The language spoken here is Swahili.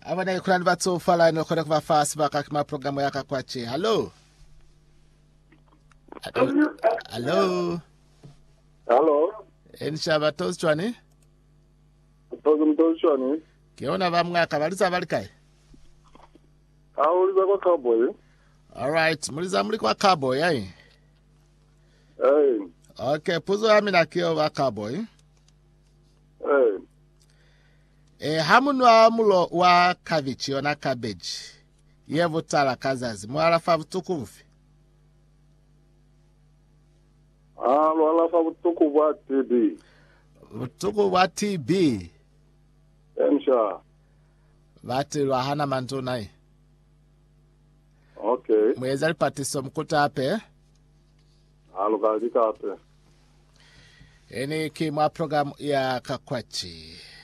Abana kuna batsofa line khona kuba fast bakakima program yakakwache. Hello. Hello. Hello. Enshaba tozchwani? Tozumtozchwani. Kiona bamngaka baliza balikai? Uliza kwa cowboy. All right, muliza muli kwa cowboy ai. Hey. Okay, puzo yami nakio wa cowboy. Hey. Hamunu amulo wa cabbage ona cabbage. Yevo tala kazazi. Mwala fa butukuvu. Wala fa butukuvu wa TB. Butukuvu wa TB. Ensha. Vati wahana manto nai. Okay. Mweza lipatiso mkuta hape. Alukalika hape. Eni kimwa program ya kakwachi.